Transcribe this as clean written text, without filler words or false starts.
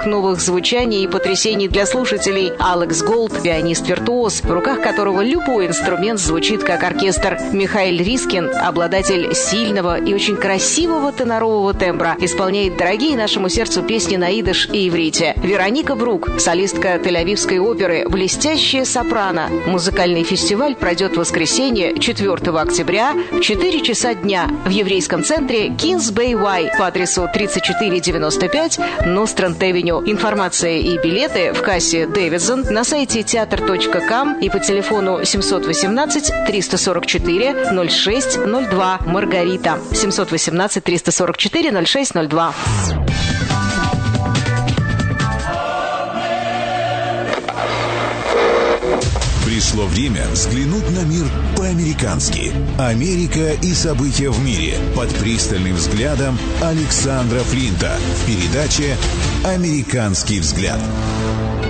новых звучаний и потрясений для слушателей. Алекс Голд – пианист-виртуоз, в руках которого любой инструмент звучит как оркестр. Михаил Рискин – обладатель сильного и очень красивого тенорового тембра, исполняет дорогие нашему сердцу песни на идиш и иврите. Вероника Брук – солистка Тель-Авивской оперы, блестящая сопрано. Музыкальный фестиваль пройдет в воскресенье, 4 октября, в 4 часа дня в еврейском центре Kings Bay Y по адресу 3495 Ностранд-Авеню. Информация и билеты в кассе Дэвидсон, на сайте театр.ком и по телефону 718-344-0602. Маргарита. 718-344-0602. Пришло время взглянуть на мир по-американски. Америка и события в мире под пристальным взглядом Александра Флинта в передаче «Американский взгляд».